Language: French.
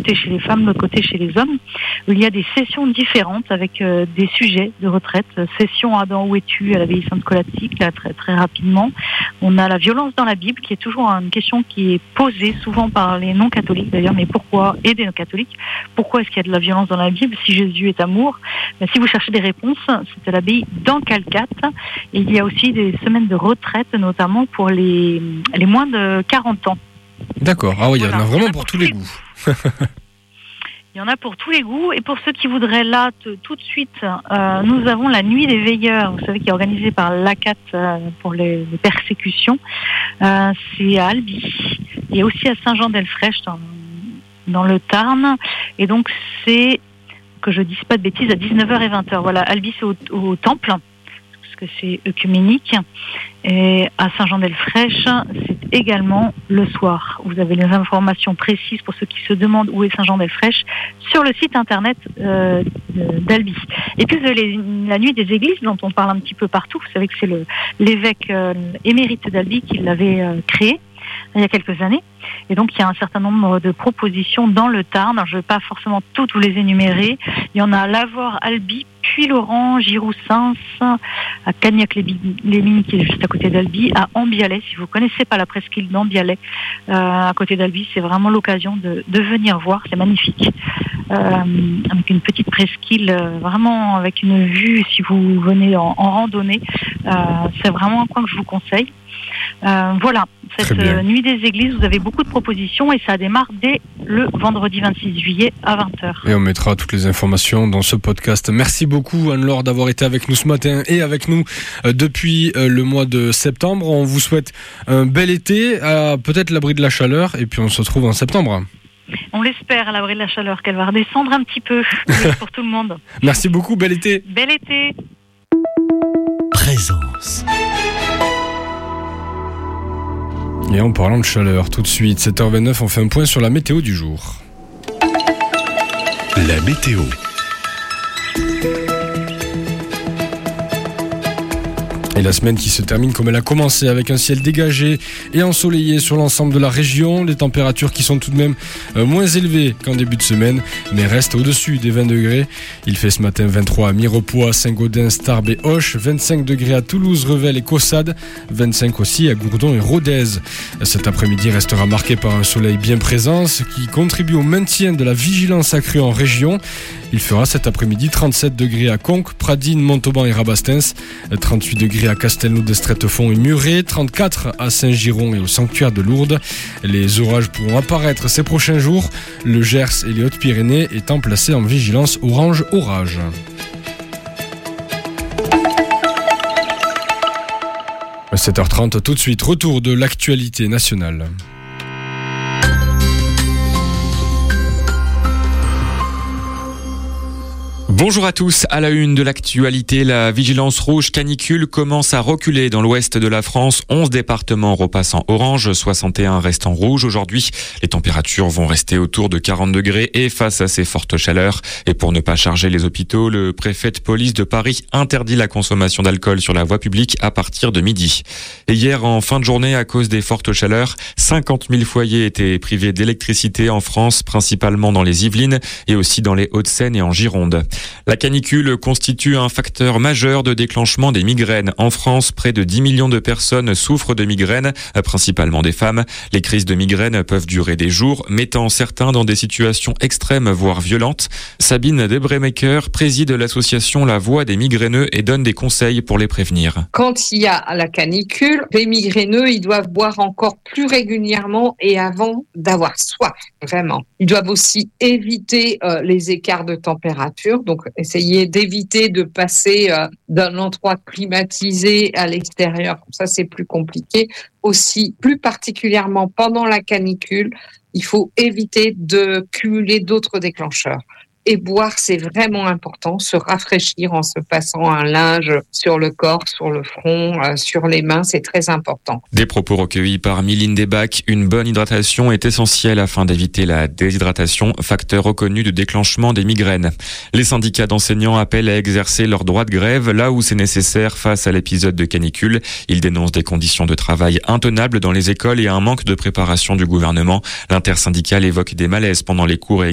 côté chez les femmes, de l'autre côté chez les hommes. Il y a des sessions différentes avec des sujets de retraite. Session Adam, où es-tu à l'abbaye Sainte-Scolastique, là, très, très rapidement. On a la violence dans la Bible, qui est toujours une question qui est posée souvent par les non-catholiques d'ailleurs, mais pourquoi, et des non-catholiques, pourquoi est-ce qu'il y a de la violence dans la Bible si Jésus est amour? Mais si vous cherchez des réponses, c'est à l'abbaye d'Ancalcat. Et il y a aussi des semaines de retraite, notamment pour les moins de 40 ans. D'accord, ah oui, il y en a vraiment pour tous les goûts. Il y en a pour tous les goûts. Et pour ceux qui voudraient là, tout de suite, nous avons la Nuit des Veilleurs, vous savez, qui est organisée par l'ACAT pour les persécutions. C'est à Albi. Il y a aussi à Saint-Jean-d'Elfrèche, dans le Tarn. Et donc, c'est, que je ne dise pas de bêtises, à 19h et 20h. Voilà, Albi, c'est au Temple, parce que c'est œcuménique. Et à Saint-Jean-d'Elfrèche, c'est également le soir. Vous avez les informations précises pour ceux qui se demandent où est Saint-Jean-d'Elfrèche sur le site internet d'Albi. Et puis vous avez la Nuit des Églises dont on parle un petit peu partout. Vous savez que c'est l'évêque émérite d'Albi qui l'avait créé il y a quelques années. Et donc, il y a un certain nombre de propositions dans le Tarn. Alors, je ne vais pas forcément toutes vous les énumérer. Il y en a à Lavore, Albi, Puy-Laurent, Giroux-Sens, à Cagnac-les-Mines, qui est juste à côté d'Albi, à Ambialet. Si vous ne connaissez pas la presqu'île d'Ambialet, à côté d'Albi, c'est vraiment l'occasion de venir voir. C'est magnifique. Avec une petite presqu'île, vraiment avec une vue, si vous venez en randonnée. C'est vraiment un coin que je vous conseille. Voilà, cette Nuit des Églises, vous avez beaucoup de propositions et ça démarre dès le vendredi 26 juillet à 20h. Et on mettra toutes les informations dans ce podcast. Merci beaucoup Anne-Laure d'avoir été avec nous ce matin et avec nous depuis le mois de septembre. On vous souhaite un bel été, peut-être l'abri de la chaleur, et puis on se retrouve en septembre. On l'espère, à l'abri de la chaleur, qu'elle va redescendre un petit peu pour tout le monde. Merci beaucoup, bel été. Bel été. Présence. Et en parlant de chaleur, tout de suite, 7h29, on fait un point sur la météo du jour. La météo. Et la semaine qui se termine comme elle a commencé, avec un ciel dégagé et ensoleillé sur l'ensemble de la région. Les températures qui sont tout de même moins élevées qu'en début de semaine, mais restent au-dessus des 20 degrés. Il fait ce matin 23 à Mirepoix, Saint-Gaudens, Tarbes et Auch, 25 degrés à Toulouse, Revel et Caussade, 25 aussi à Gourdon et Rodez. Cet après-midi restera marqué par un soleil bien présent, ce qui contribue au maintien de la vigilance accrue en région. Il fera cet après-midi 37 degrés à Conques, Pradines, Montauban et Rabastens, 38 degrés à Castelnau-d'Estrettefond et Muret, 34 à Saint-Giron et au sanctuaire de Lourdes. Les orages pourront apparaître ces prochains jours, le Gers et les Hautes-Pyrénées étant placés en vigilance orange orage. À 7h30, tout de suite, retour de l'actualité nationale. Bonjour à tous. À la une de l'actualité, la vigilance rouge canicule commence à reculer dans l'ouest de la France. 11 départements repassent en orange, 61 restent en rouge. Aujourd'hui, les températures vont rester autour de 40 degrés et face à ces fortes chaleurs. Et pour ne pas charger les hôpitaux, le préfet de police de Paris interdit la consommation d'alcool sur la voie publique à partir de midi. Et hier, en fin de journée, à cause des fortes chaleurs, 50 000 foyers étaient privés d'électricité en France, principalement dans les Yvelines et aussi dans les Hauts-de-Seine et en Gironde. La canicule constitue un facteur majeur de déclenchement des migraines. En France, près de 10 millions de personnes souffrent de migraines, principalement des femmes. Les crises de migraines peuvent durer des jours, mettant certains dans des situations extrêmes, voire violentes. Sabine Debremaker préside l'association La Voix des migraineux et donne des conseils pour les prévenir. Quand il y a la canicule, les migraineux, ils doivent boire encore plus régulièrement et avant d'avoir soif, vraiment. Ils doivent aussi éviter les écarts de température. Donc, essayer d'éviter de passer d'un endroit climatisé à l'extérieur. Ça, c'est plus compliqué. Aussi, plus particulièrement pendant la canicule, il faut éviter de cumuler d'autres déclencheurs. Et boire, c'est vraiment important, se rafraîchir en se passant un linge sur le corps, sur le front, sur les mains, c'est très important. Des propos recueillis par Mylène Desbacs. Une bonne hydratation est essentielle afin d'éviter la déshydratation, facteur reconnu de déclenchement des migraines. Les syndicats d'enseignants appellent à exercer leur droit de grève là où c'est nécessaire face à l'épisode de canicule. Ils dénoncent des conditions de travail intenables dans les écoles et un manque de préparation du gouvernement. L'intersyndicale évoque des malaises pendant les cours et